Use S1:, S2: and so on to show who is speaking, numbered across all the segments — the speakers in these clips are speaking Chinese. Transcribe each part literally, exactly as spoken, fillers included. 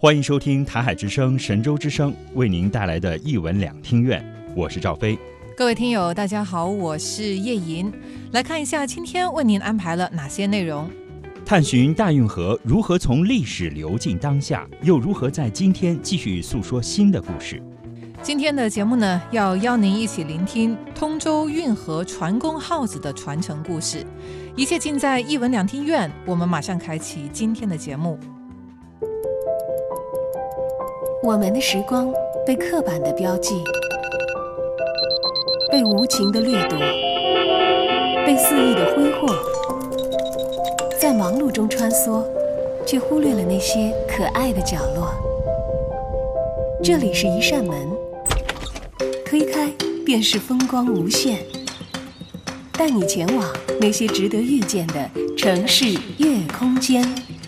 S1: 欢迎收听台海之声、神州之声为您带来的一文两厅院，我是赵飞。
S2: 各位听友大家好，我是叶莹。来看一下今天为您安排了哪些内容。
S1: 探寻大运河如何从历史流进当下，又如何在今天继续诉说新的故事。
S2: 今天的节目呢，要邀您一起聆听通州运河船工号子的传承故事。一切尽在一文两厅院，我们马上开启今天的节目。
S3: 我们的时光被刻板的标记，被无情的掠夺，被肆意的挥霍，在忙碌中穿梭，却忽略了那些可爱的角落。这里是一扇门，推开便是风光无限，带你前往那些值得遇见的城市夜空间。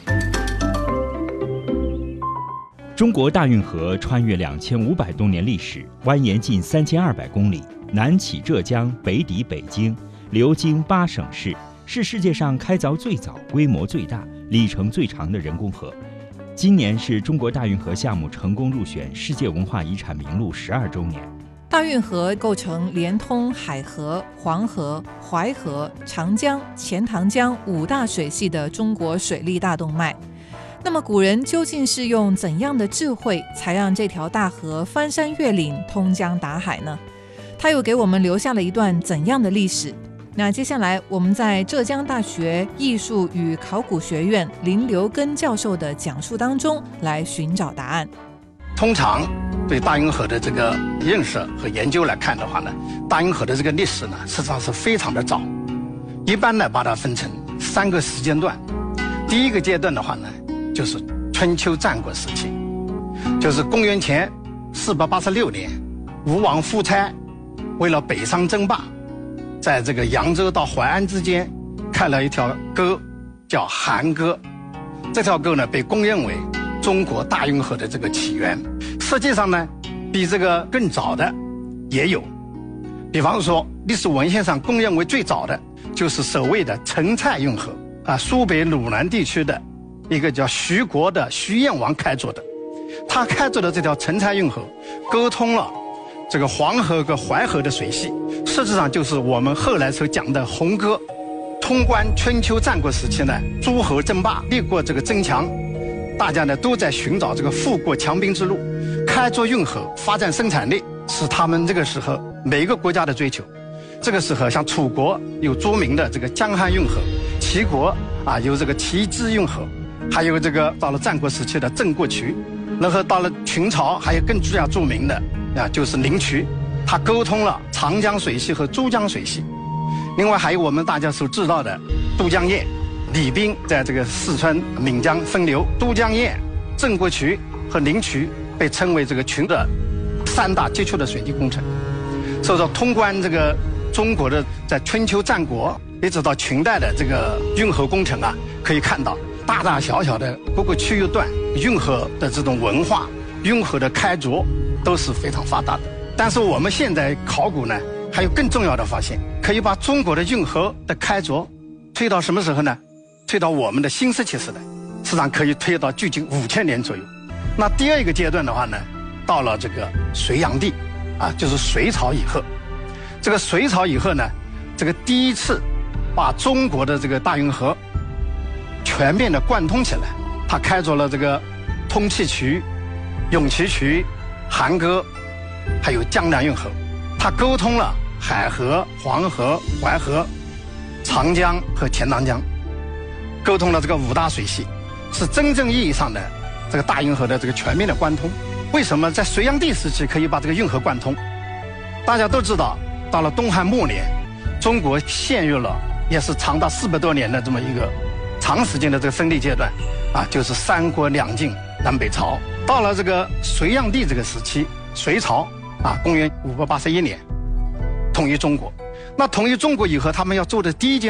S1: 中国大运河穿越两千五百多年历史，蜿蜒近三千二百公里，南起浙江，北抵北京，流经八省市，是世界上开凿最早、规模最大、里程最长的人工河。今年是中国大运河项目成功入选世界文化遗产名录十二周年。
S2: 大运河构成连通海河、黄河、淮河、长江、钱塘江五大水系的中国水利大动脉。那么古人究竟是用怎样的智慧，才让这条大河翻山越岭、通江达海呢？它又给我们留下了一段怎样的历史？那接下来我们在浙江大学艺术与考古学院林留根教授的讲述当中来寻找答案。
S4: 通常对大运河的这个认识和研究来看的话呢，大运河的这个历史呢，实际上是非常的早。一般呢，把它分成三个时间段。第一个阶段的话呢，就是春秋战国时期，就是公元前四百八十六年，吴王夫差为了北上争霸，在这个扬州到淮安之间开了一条沟，叫韩沟。这条沟呢，被公认为中国大运河的这个起源。实际上呢，比这个更早的也有，比方说历史文献上公认为最早的就是所谓的陈蔡运河啊，苏北鲁南地区的一个叫徐国的徐燕王开凿的。他开凿的这条陈蔡运河，沟通了这个黄河和淮河的水系，实质上就是我们后来所讲的红沟。通关春秋战国时期呢，诸侯争霸，立过这个争强，大家呢都在寻找这个富国强兵之路。开凿运河，发展生产力，是他们这个时候每个国家的追求。这个时候，像楚国有著名的这个江汉运河，齐国啊有这个齐支运河，还有这个到了战国时期的郑过渠，然后到了秦朝还有更加著名的啊就是灵渠，它沟通了长江水系和珠江水系。另外还有我们大家所知道的都江堰，李冰在这个四川岷江分流，都江堰、郑过渠和灵渠被称为这个群的三大杰出的水利工程。所以说通关这个中国的在春秋战国一直到秦代的这个运河工程啊，可以看到大大小小的各个区域段运河的这种文化，运河的开凿都是非常发达的。但是我们现在考古呢，还有更重要的发现，可以把中国的运河的开凿推到什么时候呢？推到我们的新石器时代，实际上可以推到距今五千年左右。那第二个阶段的话呢，到了这个隋炀帝啊，就是隋朝以后。这个隋朝以后呢，这个第一次把中国的这个大运河全面的贯通起来，他开凿了这个通气渠、永琪渠、韩沟，还有江南运河。他沟通了海河、黄河、淮河、长江和钱塘江，沟通了这个五大水系，是真正意义上的这个大运河的这个全面的贯通。为什么在隋炀帝时期可以把这个运河贯通？大家都知道，到了东汉末年，中国陷入了也是长达四百多年的这么一个长时间的这个分裂阶段啊，就是三国两晋南北朝。到了这个隋炀帝这个时期，隋朝啊，公元五百八十一年统一中国。那统一中国以后，他们要做的第一件